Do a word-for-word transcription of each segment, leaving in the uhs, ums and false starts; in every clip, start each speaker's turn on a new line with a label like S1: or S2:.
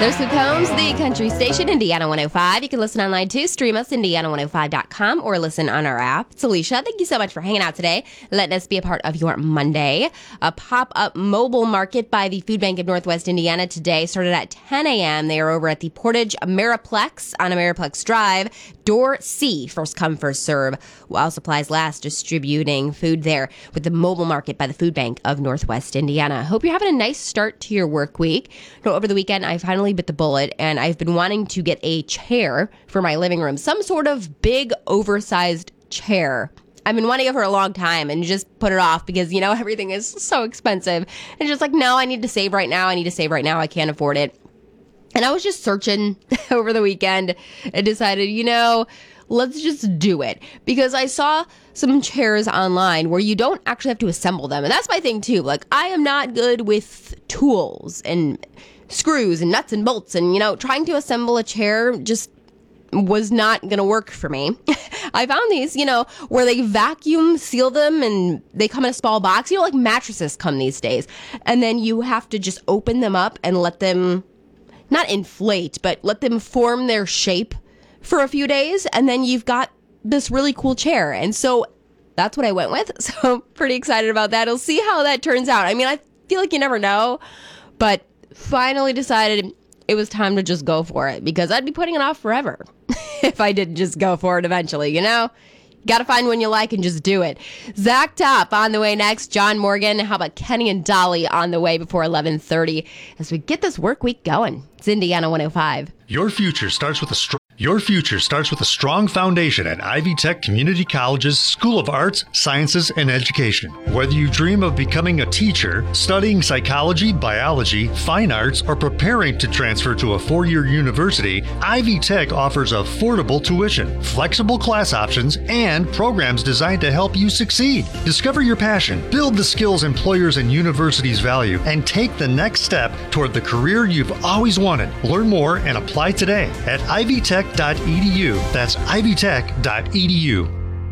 S1: There's Luke Combs, the country station, Indiana one oh five. You can listen online too. Stream us, Indiana one oh five dot com, or listen on our app. It's Alicia. Thank you so much for hanging out today, letting us be a part of your Monday. A pop-up mobile market by the Food Bank of Northwest Indiana today started at ten a.m. They are over at the Portage Ameriplex on Ameriplex Drive. Door C, first come, first serve. While supplies last, distributing food there with the mobile market by the Food Bank of Northwest Indiana. Hope you're having a nice start to your work week. So over the weekend, I finally bit the bullet, and I've been wanting to get a chair for my living room. Some sort of big, oversized chair. I've been wanting it for a long time and just put it off because, you know, everything is so expensive. And just like, no, I need to save right now. I need to save right now. I can't afford it. And I was just searching over the weekend and decided, you know, let's just do it. Because I saw some chairs online where you don't actually have to assemble them. And that's my thing, too. Like, I am not good with tools and screws and nuts and bolts. And, you know, trying to assemble a chair just was not going to work for me. I found these, you know, where they vacuum seal them and they come in a small box. You know, like mattresses come these days. And then you have to just open them up and let them, not inflate, but let them form their shape for a few days. And then you've got this really cool chair. And so that's what I went with. So I'm pretty excited about that. I'll see how that turns out. I mean, I feel like you never know, but finally decided it was time to just go for it because I'd be putting it off forever if I didn't just go for it eventually, you know? Got to find one you like and just do it. Zach Top on the way next. John Morgan. How about Kenny and Dolly on the way before eleven thirty as we get this work week going. It's Indiana one oh five.
S2: Your future starts with a strong Your future starts with a strong foundation at Ivy Tech Community College's School of Arts, Sciences, and Education. Whether you dream of becoming a teacher, studying psychology, biology, fine arts, or preparing to transfer to a four-year university, Ivy Tech offers affordable tuition, flexible class options, and programs designed to help you succeed. Discover your passion, build the skills employers and universities value, and take the next step toward the career you've always wanted. Learn more and apply today at ivy tech dot e d u. That's ivy tech dot e d u.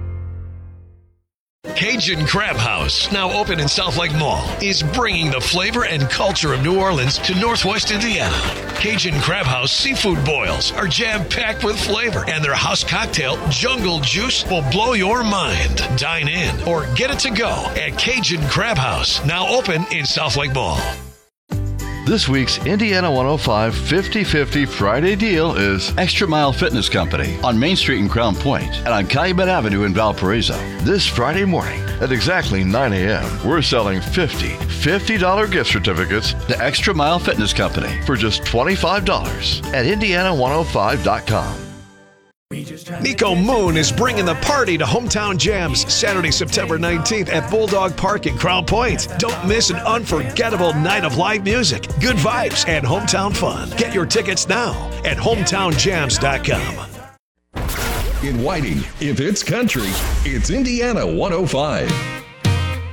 S3: Cajun Crab House, now open in South Lake Mall, is bringing the flavor and culture of New Orleans to Northwest Indiana. Cajun Crab House seafood boils are jam-packed with flavor, and their house cocktail, Jungle Juice, will blow your mind. Dine in or get it to go at Cajun Crab House, now open in South Lake Mall.
S4: This week's Indiana one oh five fifty-fifty Friday deal is Extra Mile Fitness Company on Main Street in Crown Point and on Calumet Avenue in Valparaiso. This Friday morning at exactly nine a.m., we're selling fifty fifty dollars gift certificates to Extra Mile Fitness Company for just twenty-five dollars at indiana one oh five dot com.
S3: Nico Moon is bringing the party to Hometown Jams Saturday, September nineteenth at Bulldog Park in Crown Point. Don't miss an unforgettable night of live music, good vibes, and hometown fun. Get your tickets now at hometown jams dot com.
S5: In Whiting, if it's country, it's Indiana one oh five.